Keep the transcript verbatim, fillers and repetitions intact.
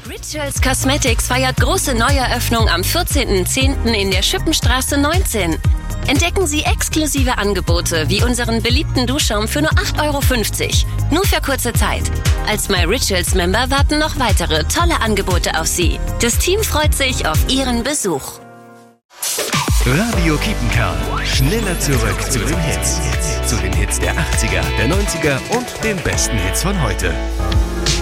Rituals Cosmetics feiert große Neueröffnung am vierzehnten zehnten in der Schippenstraße neunzehn. Entdecken Sie exklusive Angebote wie unseren beliebten Duschschaum für nur acht Euro fünfzig. Nur für kurze Zeit. Als My Rituals Member warten noch weitere tolle Angebote auf Sie. Das Team freut sich auf Ihren Besuch. Radio Kiepenkerl. Schneller zurück zu den Hits. Zu den Hits der achtziger, der neunziger und den besten Hits von heute.